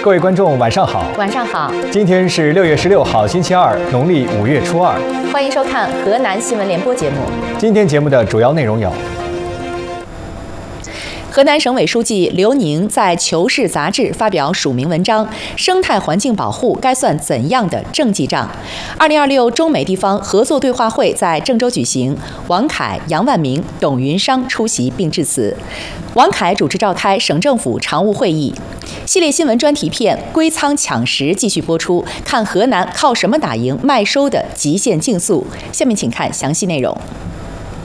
各位观众，晚上好。 晚上好。 今天是6月16号，星期二，农历5月初2。 欢迎收看河南新闻联播节目。 今天节目的主要内容有： 河南省委书记刘宁在《求是》杂志发表署名文章《生态环境保护该算怎样的政绩账》。2026中美地方合作对话会在郑州举行，王凯、杨万明、董云商出席并致辞。王凯主持召开省政府常务会议。系列新闻专题片《归仓抢食》继续播出，看河南靠什么打赢麦收的极限竞速。下面请看详细内容。